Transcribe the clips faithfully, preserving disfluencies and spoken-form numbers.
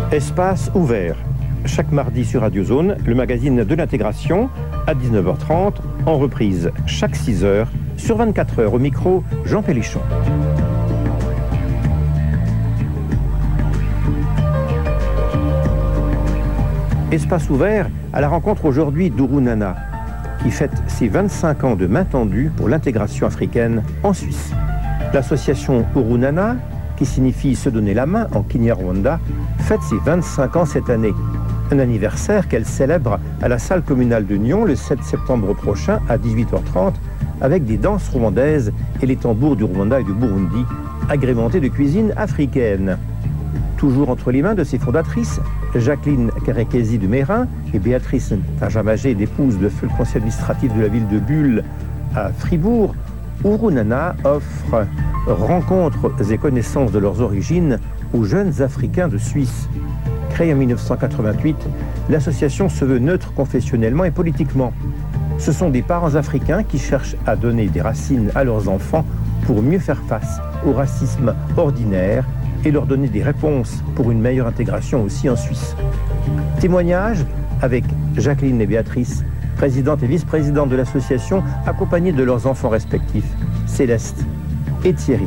Espace ouvert. Chaque mardi sur Radio Zone, le magazine de l'intégration, à dix-neuf heures trente, en reprise chaque six heures, sur vingt-quatre heures au micro, Jean Pélichon. Espace ouvert à la rencontre aujourd'hui d'Ourou Nana, qui fête ses vingt-cinq ans de main tendue pour l'intégration africaine en Suisse. L'association Ourou Nana, qui signifie se donner la main en Kinyarwanda, fête ses vingt-cinq ans cette année. Un anniversaire qu'elle célèbre à la salle communale de Nyon le sept septembre prochain à dix-huit heures trente avec des danses rwandaises et les tambours du Rwanda et du Burundi, agrémentés de cuisine africaine. Toujours entre les mains de ses fondatrices, Jacqueline Karekezi de Mérin et Béatrice Tajamagé, l'épouse de feu le conseil administratif de la ville de Bulle à Fribourg, Ourou Nana offre rencontres et connaissances de leurs origines aux jeunes Africains de Suisse. Créée en mille neuf cent quatre-vingt-huit, l'association se veut neutre confessionnellement et politiquement. Ce sont des parents africains qui cherchent à donner des racines à leurs enfants pour mieux faire face au racisme ordinaire et leur donner des réponses pour une meilleure intégration aussi en Suisse. Témoignage avec Jacqueline et Béatrice, présidente et vice-présidente de l'association, accompagnées de leurs enfants respectifs, Céleste et Thierry.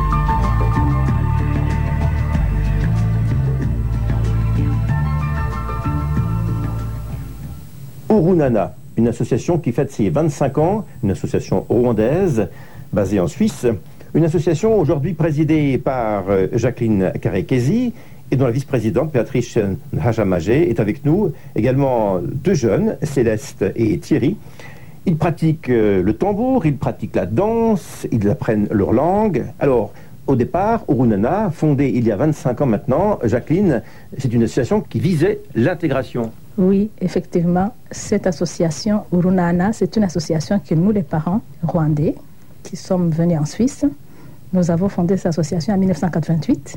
Ourou Nana, une association qui fête ses vingt-cinq ans, une association rwandaise basée en Suisse, une association aujourd'hui présidée par Jacqueline Karekezi et dont la vice-présidente Béatrice Tajamagé est avec nous, également deux jeunes, Céleste et Thierry. Ils pratiquent le tambour, ils pratiquent la danse, ils apprennent leur langue. Alors, au départ, Ourou Nana, fondée il y a vingt-cinq ans maintenant, Jacqueline, c'est une association qui visait l'intégration. Oui, effectivement, cette association Ourou Nana, c'est une association que nous, les parents rwandais, qui sommes venus en Suisse, nous avons fondé cette association en mille neuf cent quatre-vingt-huit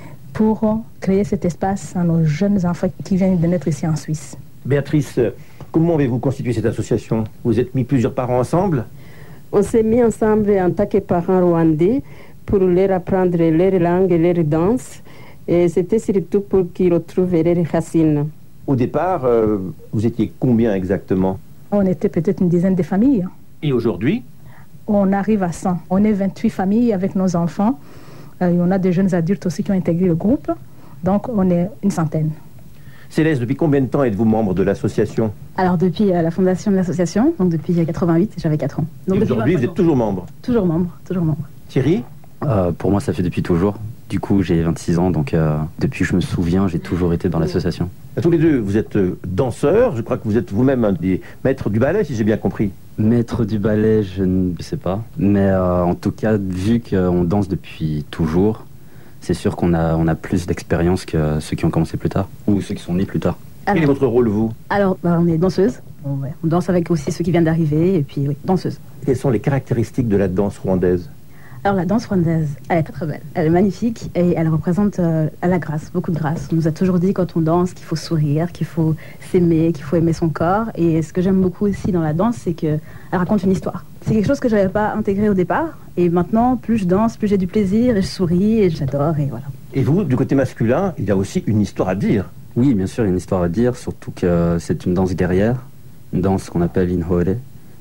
pour créer cet espace à nos jeunes enfants qui viennent de naître ici en Suisse. Béatrice, comment avez-vous constitué cette association? Vous êtes mis plusieurs parents ensemble? On s'est mis ensemble en tant que parents rwandais pour leur apprendre leur langue et leur danse. Et c'était surtout pour qu'ils retrouvent leurs racines. Au départ, euh, vous étiez combien exactement? On était peut-être une dizaine de familles. Et aujourd'hui? On arrive à cent. On est vingt-huit familles avec nos enfants. Euh, et on a des jeunes adultes aussi qui ont intégré le groupe. Donc, on est une centaine. Céleste, depuis combien de temps êtes-vous membre de l'association? Alors, depuis euh, la fondation de l'association, donc depuis quatre-vingt-huit, j'avais quatre ans. Donc, et aujourd'hui, vous êtes toujours membre? Toujours membre, toujours membre. Thierry? euh, Pour moi, ça fait depuis toujours. Du coup, j'ai vingt-six ans, donc euh, depuis que je me souviens, j'ai toujours été dans l'association. Tous les deux, vous êtes euh, danseurs. Je crois que vous êtes vous-même un des maîtres du ballet, si j'ai bien compris. Maître du ballet, je ne sais pas. Mais euh, en tout cas, vu qu'on danse depuis toujours, c'est sûr qu'on a, on a plus d'expérience que ceux qui ont commencé plus tard, ou ceux qui sont nés plus tard. Alors, quel est votre rôle, vous? Alors, bah, on est danseuse. On, ouais, on danse avec aussi ceux qui viennent d'arriver, et puis oui, danseuse. Quelles sont les caractéristiques de la danse rwandaise? Alors la danse rwandaise, elle est très très belle, elle est magnifique et elle représente euh, la grâce, beaucoup de grâce. On nous a toujours dit quand on danse qu'il faut sourire, qu'il faut s'aimer, qu'il faut aimer son corps. Et ce que j'aime beaucoup aussi dans la danse, c'est qu'elle raconte une histoire. C'est quelque chose que je n'avais pas intégré au départ. Et maintenant, plus je danse, plus j'ai du plaisir et je souris et j'adore et voilà. Et vous, du côté masculin, il y a aussi une histoire à dire. Oui, bien sûr, il y a une histoire à dire, surtout que c'est une danse guerrière, une danse qu'on appelle Inhore. Et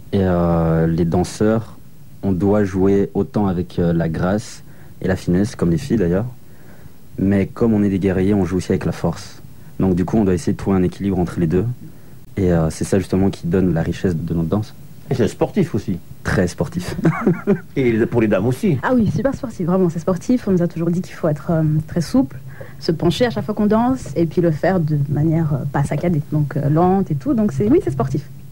euh, les danseurs, on doit jouer autant avec euh, la grâce et la finesse, comme les filles d'ailleurs. Mais comme on est des guerriers, on joue aussi avec la force. Donc du coup, on doit essayer de trouver un équilibre entre les deux. Et euh, c'est ça justement qui donne la richesse de notre danse. Et c'est sportif aussi. Très sportif. Et pour les dames aussi. Ah oui, super sportif, vraiment, c'est sportif. On nous a toujours dit qu'il faut être euh, très souple, se pencher à chaque fois qu'on danse, et puis le faire de manière euh, pas saccadée, donc euh, lente et tout. Donc c'est, oui, c'est sportif.